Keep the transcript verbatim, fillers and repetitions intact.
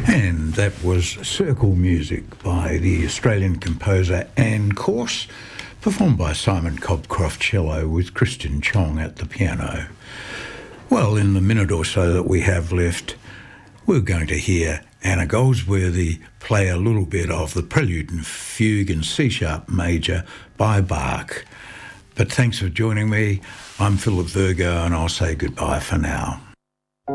And that was Circle Music by the Australian composer Anne Corse, performed by Simon Cobcroft cello with Christian Chong at the piano. Well, in the minute or so that we have left, we're going to hear Anna Goldsworthy play a little bit of the Prelude and Fugue in C-sharp major by Bach. But thanks for joining me. I'm Philip Virgo, and I'll say goodbye for now.